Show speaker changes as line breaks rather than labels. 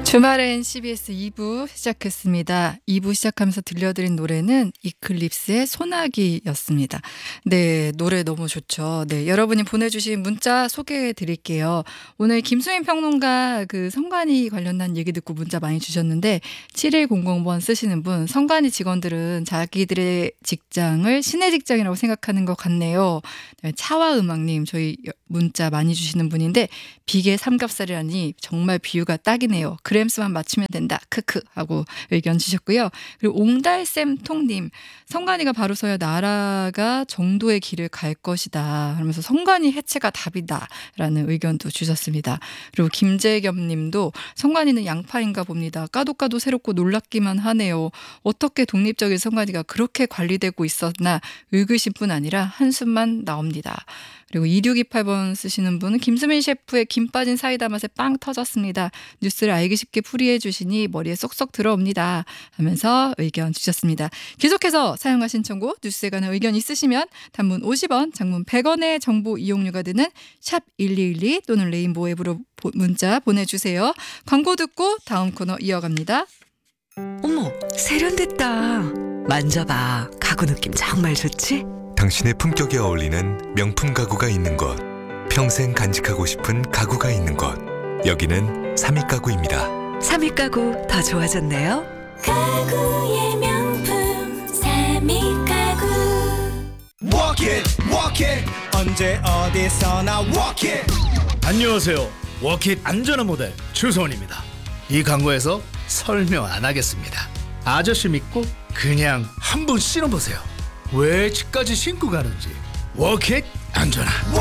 주말엔 CBS 2부 시작했습니다. 2부 시작하면서 들려드린 노래는 이클립스의 소나기였습니다. 네, 노래 너무 좋죠. 네, 여러분이 보내주신 문자 소개해 드릴게요. 오늘 김수민 평론가 성관이 관련한 얘기 듣고 문자 많이 주셨는데 7100번 쓰시는 분, 성관이 직원들은 자기들의 직장을 신의 직장이라고 생각하는 것 같네요. 네, 차와 음악님, 저희 문자 많이 주시는 분인데 비계 삼겹살이라니 정말 비유가 딱이네요. 그램수만 맞추면 된다. 크크 하고 의견 주셨고요. 그리고 옹달샘 통님, 성관이가 바로 서야 나라가 정도의 길을 갈 것이다 하면서 성관이 해체가 답이다 라는 의견도 주셨습니다. 그리고 김재겸님도 성관이는 양파인가 봅니다. 까도 새롭고 놀랍기만 하네요. 어떻게 독립적인 성관이가 그렇게 관리되고 있었나 의구심뿐 아니라 한숨만 나옵니다. 그리고 2628번 쓰시는 분은 김수민 셰프의 김 빠진 사이다 맛에 빵 터졌습니다. 뉴스를 알기 쉽게 풀이해 주시니 머리에 쏙쏙 들어옵니다 하면서 의견 주셨습니다. 계속해서 사용과 신청곡 뉴스에 관한 의견 있으시면 단문 50원, 장문 100원의 정보 이용료가 드는 샵 1212 또는 레인보우 앱으로 문자 보내주세요. 광고 듣고 다음 코너 이어갑니다.
어머, 세련됐다. 만져봐. 가구 느낌 정말 좋지?
당신의 품격에 어울리는 명품 가구가 있는 곳, 평생 간직하고 싶은 가구가 있는 곳, 여기는 삼익가구입니다.
삼익가구 더 좋아졌네요.
가구의 명품 삼익가구.
Walk it, walk it. 언제 어디서나 walk it.
안녕하세요. 워킷 안전한 모델 주소원입니다. 이 광고에서 설명 안 하겠습니다. 아저씨 믿고 그냥 한번 신어보세요. 왜 집까지 신고 가는지. 워킷 안전한